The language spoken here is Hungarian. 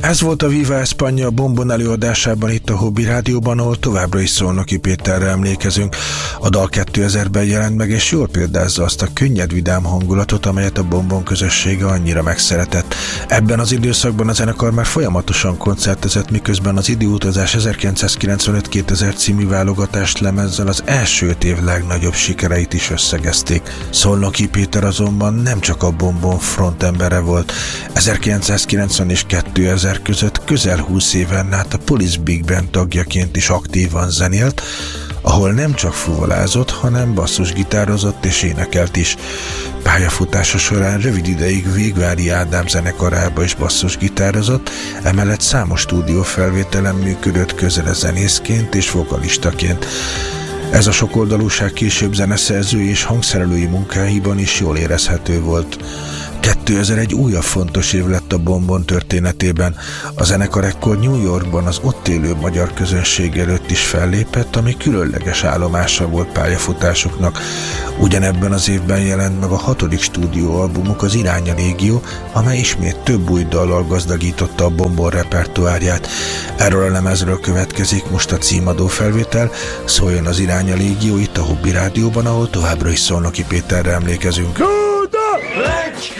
Ez volt a Viva España Bombon előadásában itt a Hobby Rádióban, ahol továbbra is Szolnoki Péterre emlékezünk. A dal 2000-ben jelent meg, és jól példázza azt a könnyed, vidám hangulatot, amelyet a Bombon közössége annyira megszeretett. Ebben az időszakban a zenekar már folyamatosan koncertezett, miközben az Időutazás 1995-2000 című válogatást lemezzel az első 5 év legnagyobb sikereit is összegezték. Szolnoki Péter azonban nem csak a Bombon frontembere volt. 1990 és 2000 között közel 20 éven át a Police Big Band tagjaként is aktívan zenélt, ahol nem csak fuvolázott, hanem basszusgitározott és énekelt is. Pályafutása során rövid ideig Végvári Ádám zenekarába is basszusgitározott, emellett számos stúdiófelvételen működött közele zenészként és vokalistaként. Ez a sokoldalúság később zeneszerzői és hangszerelői munkáiban is jól érezhető volt. 2001 újabb fontos év lett a Bombon történetében. A zenekar ekkor New Yorkban az ott élő magyar közönség előtt is fellépett, ami különleges állomása volt pályafutásuknak. Ugyanebben az évben jelent meg a 6. stúdióalbumuk, az Irány a Légió, amely ismét több új dallal gazdagította a Bombon repertoárját. Erről a lemezről következik most a címadó felvétel, szóljon az Irány a Légió itt a Hobby Rádióban, ahol továbbra is Szolnoki Péterre emlékezünk.